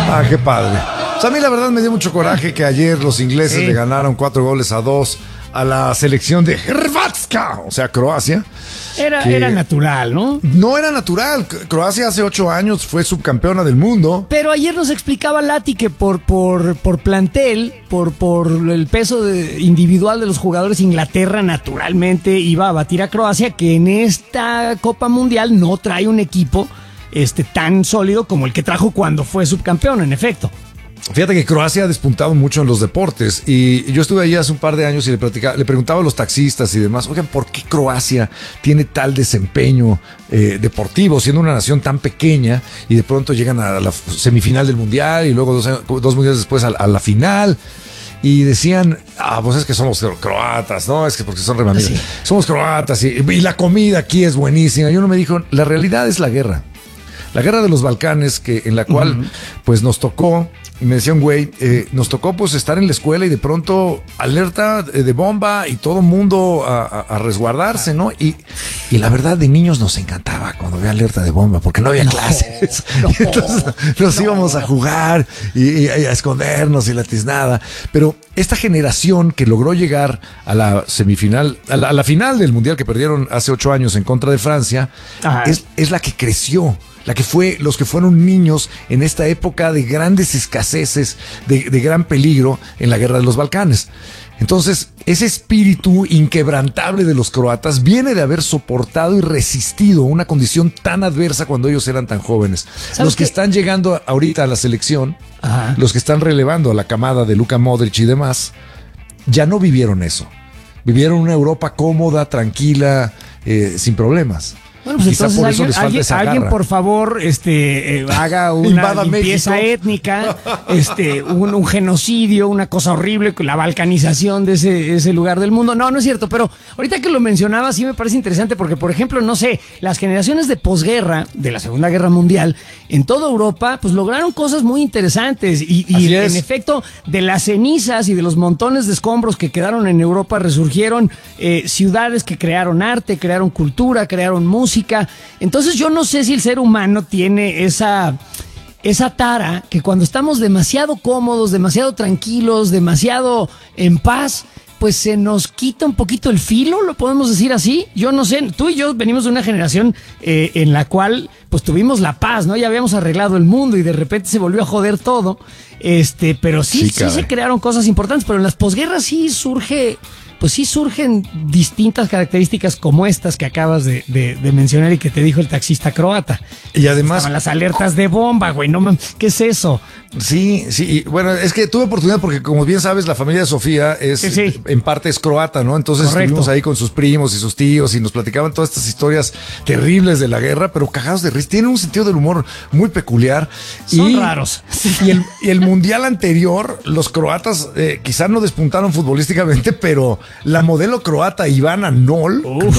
Ah, qué padre. O sea, a mí la verdad me dio mucho coraje que ayer los ingleses le ganaron 4-2 a la selección de Hrvatska, o sea, Croacia. Era natural, ¿no? No era natural. Croacia hace 8 años fue subcampeona del mundo. Pero ayer nos explicaba Lati que por plantel, por el peso individual de los jugadores, Inglaterra naturalmente iba a batir a Croacia, que en esta Copa Mundial no trae un equipo tan sólido como el que trajo cuando fue subcampeón, en efecto. Fíjate que Croacia ha despuntado mucho en los deportes y yo estuve allí hace un par de años y le preguntaba a los taxistas y demás, oigan, ¿por qué Croacia tiene tal desempeño deportivo siendo una nación tan pequeña y de pronto llegan a la semifinal del Mundial y luego 2 mundiales después a la final? Y decían, pues es que somos croatas, ¿no? Es que porque son remamidos. Sí. Somos croatas y la comida aquí es buenísima. Y uno me dijo, la realidad es la guerra. La guerra de los Balcanes, en la cual pues nos tocó. Y me decía un güey, nos tocó pues estar en la escuela y de pronto alerta de bomba y todo mundo a resguardarse, ¿no? Y la verdad de niños nos encantaba cuando había alerta de bomba porque no había clases. Entonces nos íbamos a jugar y a escondernos y la tiznada. Pero esta generación que logró llegar a la semifinal, a la final del Mundial que perdieron hace 8 años en contra de Francia, es la que creció. Los que fueron niños en esta época de grandes escaseces, de gran peligro en la guerra de los Balcanes. Entonces, ese espíritu inquebrantable de los croatas viene de haber soportado y resistido una condición tan adversa cuando ellos eran tan jóvenes. Los que están llegando ahorita a la selección, los que están relevando a la camada de Luka Modric y demás, ya no vivieron eso. Vivieron una Europa cómoda, tranquila, sin problemas. Bueno, pues quizá entonces alguien por favor haga una limpieza étnica, un genocidio, una cosa horrible, la balcanización de ese lugar del mundo. No es cierto, pero ahorita que lo mencionaba sí me parece interesante porque, por ejemplo, no sé, las generaciones de posguerra, de la Segunda Guerra Mundial, en toda Europa, pues lograron cosas muy interesantes y en efecto, de las cenizas y de los montones de escombros que quedaron en Europa resurgieron ciudades que crearon arte, crearon cultura, crearon música. Entonces yo no sé si el ser humano tiene esa tara que cuando estamos demasiado cómodos, demasiado tranquilos, demasiado en paz, pues se nos quita un poquito el filo, lo podemos decir así. Yo no sé, tú y yo venimos de una generación en la cual pues tuvimos la paz, ¿no? Ya habíamos arreglado el mundo y de repente se volvió a joder todo. Pero sí se crearon cosas importantes, pero en las posguerras sí surgen distintas características como estas que acabas de mencionar y que te dijo el taxista croata. Y además estaban las alertas de bomba, güey, ¿qué es eso? Sí, bueno, es que tuve oportunidad porque como bien sabes, la familia de Sofía en parte es croata, ¿no? Entonces estuvimos ahí con sus primos y sus tíos y nos platicaban todas estas historias terribles de la guerra, pero cagados de risa. Tienen un sentido del humor muy peculiar. Son raros. Y el mundial anterior, los croatas quizá no despuntaron futbolísticamente, pero la modelo croata Ivana Knoll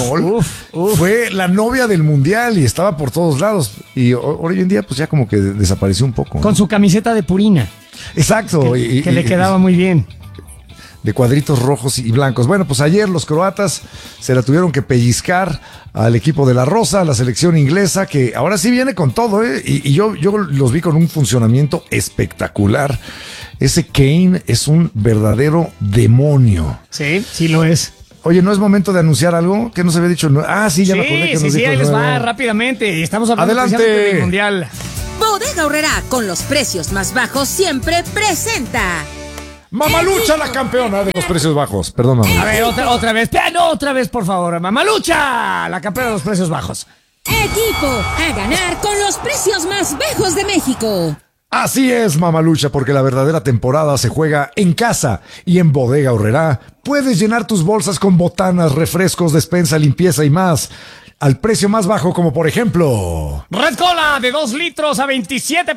fue la novia del mundial y estaba por todos lados. Y hoy en día pues ya como que desapareció un poco, ¿no? Con su camiseta de Purina. Exacto. Que le quedaba muy bien. De cuadritos rojos y blancos. Bueno, pues ayer los croatas se la tuvieron que pellizcar al equipo de la Rosa, a la selección inglesa, que ahora sí viene con todo, ¿eh? Y yo los vi con un funcionamiento espectacular. Ese Kane es un verdadero demonio. Sí lo es. Oye, ¿no es momento de anunciar algo? ¿Qué nos había dicho? Sí, ya me acordé que nos dijo. Sí, ahí les va rápidamente. Estamos hablando del mundial. Bodega Aurrerá, con los precios más bajos, siempre presenta Mamalucha, la campeona de los precios bajos. Perdón, mamá. A ver, otra vez. Otra vez, por favor. Mamalucha, la campeona de los precios bajos. Equipo a ganar con los precios más bajos de México. Así es, Mamalucha, porque la verdadera temporada se juega en casa y en Bodega Aurrerá puedes llenar tus bolsas con botanas, refrescos, despensa, limpieza y más al precio más bajo, como por ejemplo Red Cola de 2 litros a 27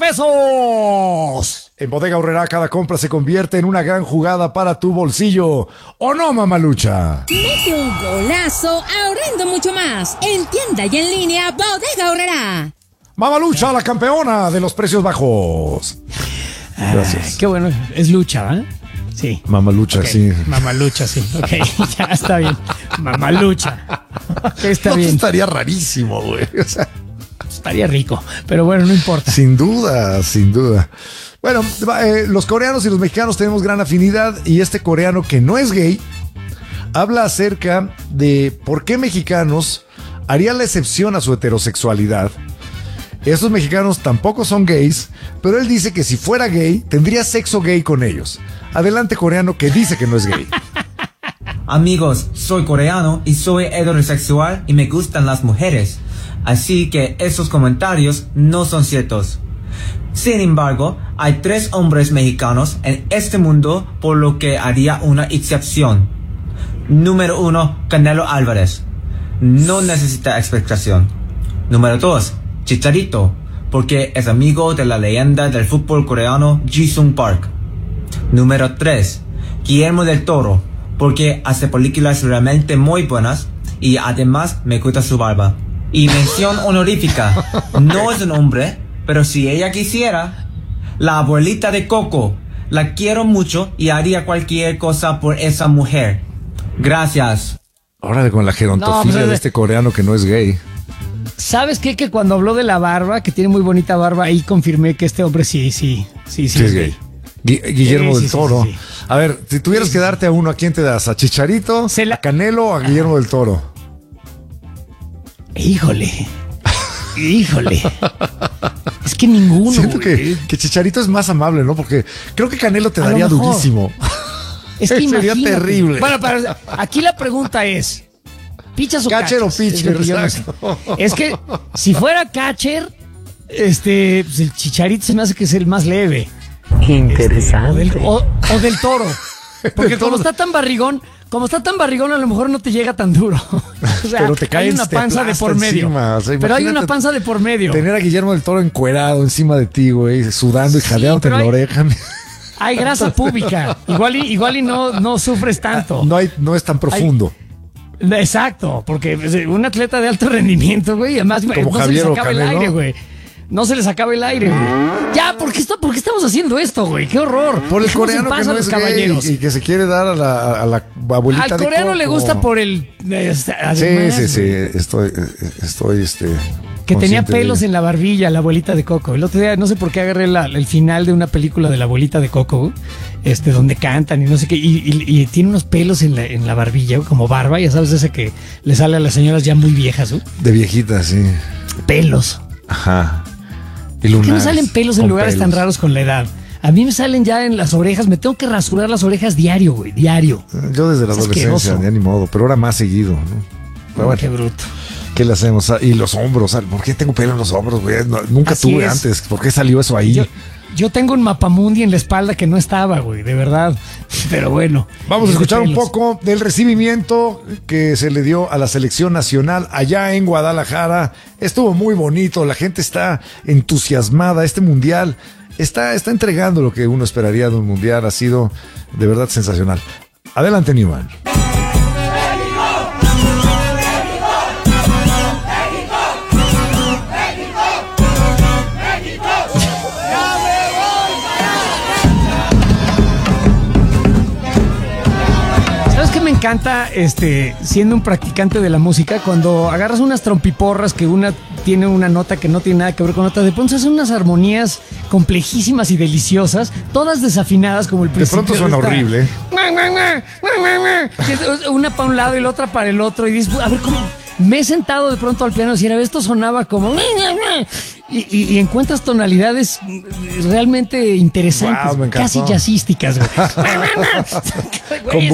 pesos. En Bodega Aurrerá cada compra se convierte en una gran jugada para tu bolsillo. ¿O no, Mamalucha? Mete un golazo ahorrando mucho más en tienda y en línea Bodega Aurrerá. Mamalucha, la campeona de los precios bajos. Gracias. Qué bueno, es lucha, ¿eh? Sí. Mamalucha, okay. Sí. Mamalucha, sí. Ok, ya está bien. Mamalucha. Ok, está bien. Estaría rarísimo, güey. O sea. Estaría rico, pero bueno, no importa. Sin duda, sin duda. Bueno, los coreanos y los mexicanos tenemos gran afinidad y este coreano que no es gay habla acerca de por qué mexicanos harían la excepción a su heterosexualidad. Estos mexicanos tampoco son gays, pero él dice que si fuera gay, tendría sexo gay con ellos. Adelante, coreano que dice que no es gay. Amigos, soy coreano y soy heterosexual y me gustan las mujeres. Así que esos comentarios no son ciertos. Sin embargo, hay 3 hombres mexicanos en este mundo por lo que haría una excepción. Número 1, Canelo Álvarez. No necesita explicación. Número 2, Chicharito, porque es amigo de la leyenda del fútbol coreano Ji-sung Park. Número 3, Guillermo del Toro, porque hace películas realmente muy buenas y además me gusta su barba. Y mención honorífica, no es un hombre, pero si ella quisiera, la abuelita de Coco. La quiero mucho y haría cualquier cosa por esa mujer. Gracias. Órale, con la gerontofilia de este coreano que no es gay. ¿Sabes qué? Que cuando habló de la barba, que tiene muy bonita barba, ahí confirmé que este hombre sí es gay. Guillermo del Toro. Sí. A ver, si tuvieras que darte a uno, ¿a quién te das? ¿A Chicharito, a Canelo o a Guillermo del Toro? Híjole. Es que ninguno. Siento que Chicharito es más amable, ¿no? Porque creo que Canelo te daría durísimo. Es que sería terrible. Bueno, pero aquí la pregunta es: ¿pichas o catcher o pitcher? Es que si fuera catcher, pues el Chicharito se me hace que es el más leve. Interesante. O del Toro. Porque como está tan barrigón, a lo mejor no te llega tan duro. O sea, pero te cae, hay una panza de por medio. Encima. O sea, pero hay una panza de por medio. Tener a Guillermo del Toro encuerado encima de ti, güey, sudando y jadeándote en la oreja. Hay grasa púbica. Igual y no sufres tanto. No es tan profundo. Exacto, porque un atleta de alto rendimiento, güey, además como no Javier se les acaba Canelo, el aire, güey. No se les acaba el aire, güey. Ya, ¿por qué estamos haciendo esto, güey? ¡Qué horror! Por el coreano que no es gay y que se quiere dar a la abuelita de Coco. Al coreano le gusta por el... Además, sí. Estoy que tenía pelos en la barbilla, la abuelita de Coco. El otro día, no sé por qué agarré el final de una película de la abuelita de Coco, donde cantan y no sé qué, y tiene unos pelos en la barbilla, como barba, ya sabes, ese que le sale a las señoras ya muy viejas, ¿no? De viejitas, sí. Pelos. Ajá. ¿Por qué me salen pelos en lugares tan raros con la edad? A mí me salen ya en las orejas, me tengo que rasurar las orejas diario, güey, diario. Yo desde la adolescencia, ya ni modo, pero ahora más seguido, ¿no? Pero bueno, qué bruto. ¿Qué le hacemos? Y los hombros, ¿por qué tengo pelo en los hombros, güey? Nunca tuve antes, ¿por qué salió eso ahí? Yo tengo un mapamundi en la espalda que no estaba, güey, de verdad. Pero bueno. Vamos a escuchar un poco del recibimiento que se le dio a la selección nacional allá en Guadalajara. Estuvo muy bonito, la gente está entusiasmada. Este mundial está entregando lo que uno esperaría de un mundial. Ha sido de verdad sensacional. Adelante, Newman. Me encanta, siendo un practicante de la música, cuando agarras unas trompiporras que una tiene una nota que no tiene nada que ver con otra, de pronto hacen unas armonías complejísimas y deliciosas, todas desafinadas como el principio. De pronto suena horrible. Una para un lado y la otra para el otro, y dices, a ver, ¿cómo? Me he sentado de pronto al piano y decir, esto sonaba como... Y encuentras tonalidades realmente interesantes, casi jazzísticas. Güey.